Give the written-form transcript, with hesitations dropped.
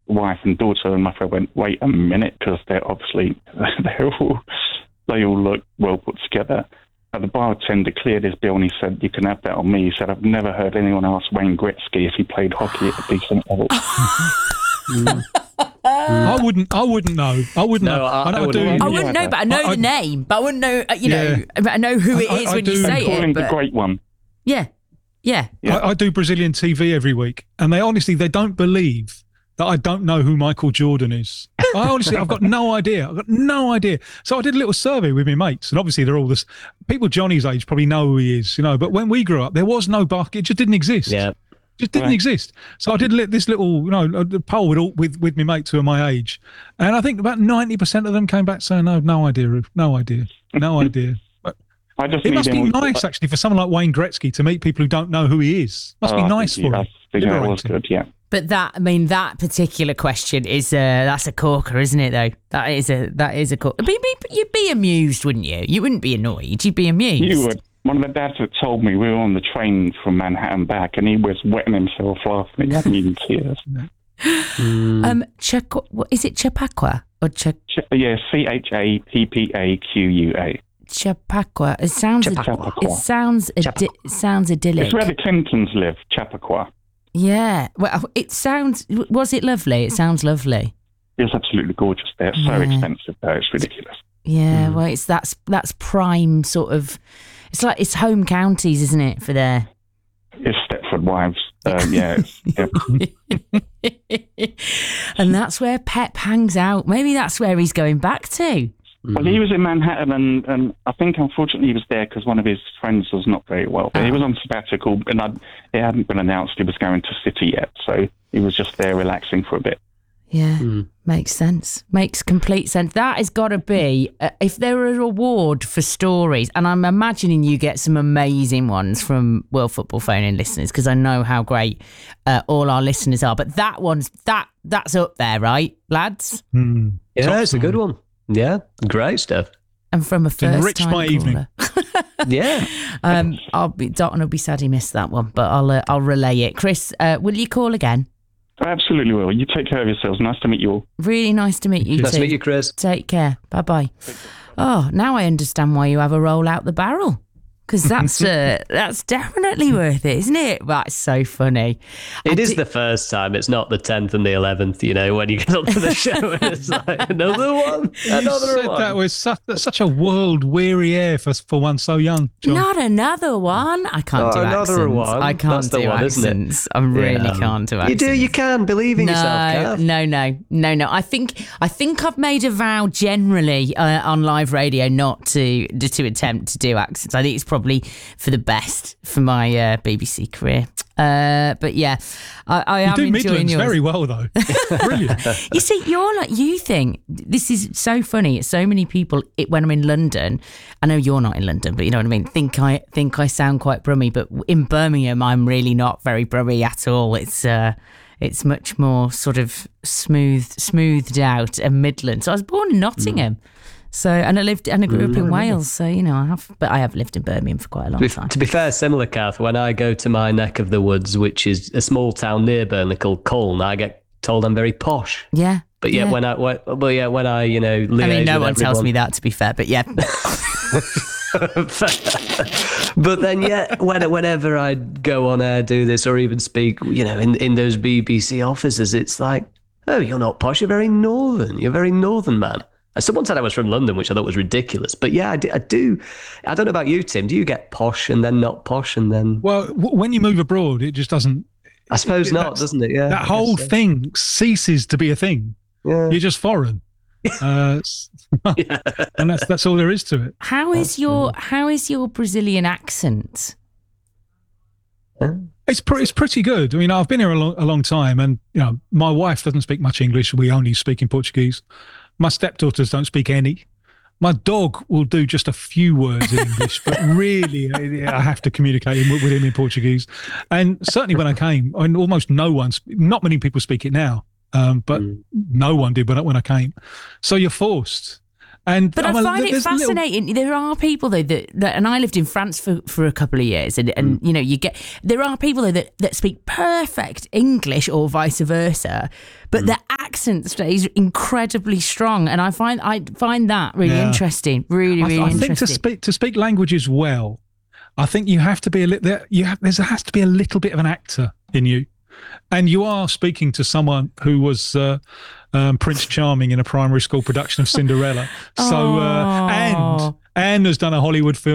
wife and daughter, and my friend went, wait a minute, because they're obviously, they all look well put together. The bartender cleared his bill and he said, you can have that on me. He said, I've never heard anyone ask Wayne Gretzky if he played hockey at a decent level. I wouldn't know. I wouldn't know. I wouldn't know, but I know the name. But I wouldn't know, but I know who it is when you say it. The great one. Yeah. I do Brazilian TV every week, and they don't believe that I don't know who Michael Jordan is. I've got no idea. So I did a little survey with my mates, and obviously they're all this people Johnny's age probably know who he is, but when we grew up, there was no basketball. It just didn't exist. Yeah. Just didn't exist. So I did this little, poll with my mates who are my age, and I think about 90% of them came back saying, no idea. It must be nice, actually, for someone like Wayne Gretzky to meet people who don't know who he is. Must be nice for him. I think that was good, yeah. But that particular question is that's a corker, isn't it? Though that is a corker. You'd be amused, wouldn't you? You wouldn't be annoyed. You'd be amused. You would. One of the dads had told me we were on the train from Manhattan back, and he was wetting himself laughing. He hadn't even tears. Is it Chappaqua or yeah, Chappaqua. Chappaqua. It sounds idyllic. It's where the Clintons live, Chappaqua. Yeah. Well, was it lovely? It sounds lovely. It's absolutely gorgeous there. It's so expensive though, it's ridiculous. Yeah, well, that's prime sort of. It's home counties, isn't it, for there? It's Stepford Wives. Yeah. And that's where Pep hangs out. Maybe that's where he's going back to. Well, he was in Manhattan, and I think, unfortunately, he was there because one of his friends was not very well. But he was on sabbatical, and it hadn't been announced he was going to City yet, so he was just there relaxing for a bit. Yeah, makes sense. Makes complete sense. That has got to be, if there were an award for stories, and I'm imagining you get some amazing ones from World Football Phone-In listeners, because I know how great all our listeners are, but that's up there, right, lads? Yeah, it's a good one. Yeah, great stuff. And from a first time caller. Evening. Yeah. Dalton will be sad he missed that one, but I'll relay it. Chris, will you call again? I absolutely will. You take care of yourselves. Nice to meet you all. Really nice to meet you too. Nice to meet you, Chris. Take care. Bye-bye. Oh, now I understand why you have a roll out the barrel. Because that's definitely worth it, isn't it? That's so funny. It is the first time. It's not the 10th and the 11th, when you get onto the show and it's like, another one. That was such a world-weary air for one so young, John. Not another one. I can't do accents. Another one. I can't do accents. I really can't do accents. You can. Believe in yourself, Kath. No. I think I've made a vow generally on live radio not to attempt to do accents. I think it's probably for the best for my BBC career. But yeah, I am enjoying Midlands yours. very well though. Brilliant. You see, you think this is so funny. So many people when I'm in London, I know you're not in London, but you know what I mean. Think I sound quite brummy, but in Birmingham, I'm really not very brummy at all. It's much more sort of smoothed out and Midland. So I was born in Nottingham. So, and I grew up in Wales. So, I have lived in Birmingham for quite a long time. To be fair, similar, Kath, when I go to my neck of the woods, which is a small town near Burnley called Colne, I get told I'm very posh. Yeah. But yeah, when I liaise I mean, no one tells me everyone. that, to be fair, but yeah. But then, whenever I go on air, do this, or even speak, in those BBC offices, it's like, oh, you're not posh, you're very northern. You're a very northern man. Someone said I was from London, which I thought was ridiculous. But yeah, I do. I don't know about you, Tim. Do you get posh and then not posh and then... Well, when you move abroad, it just doesn't... I suppose not, doesn't it? Yeah. That whole thing ceases to be a thing. Yeah. You're just foreign. And that's all there is to it. How is your Brazilian accent? It's pretty good. I mean, I've been here a long time, and my wife doesn't speak much English. We only speak in Portuguese. My stepdaughters don't speak any. My dog will do just a few words in English, but really I have to communicate with him in Portuguese. And certainly when I came, almost not many people speak it now, but no one did when I came. So you're forced. But I find it fascinating. There are people though that and I lived in France for a couple of years, and you know, there are people though that speak perfect English or vice versa, but their accent stays incredibly strong, and I find that really interesting. Really interesting. I think to speak languages well, I think you have to be there has to be a little bit of an actor in you. And you are speaking to someone who was Prince Charming in a primary school production of Cinderella. So, and has done a Hollywood film